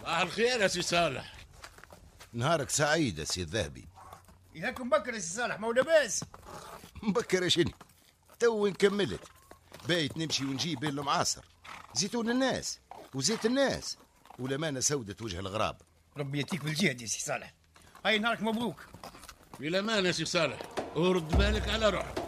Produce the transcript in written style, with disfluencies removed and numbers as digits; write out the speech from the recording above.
الخير يا سي صالح. نهارك سعيد يا سي الذهبي. ياكم مبكر يا سي صالح، ما هو لاباس. مبكر يا شني، تو كملت. بايت نمشي ونجيب بين المعاصر، زيتون الناس وزيت الناس، ولمانة سودة وجه الغراب. ربي ياتيك بالجهد يا سي صالح. هاي نهارك مبروك. بالأمان يا سي صالح، ورد بالك على روحك.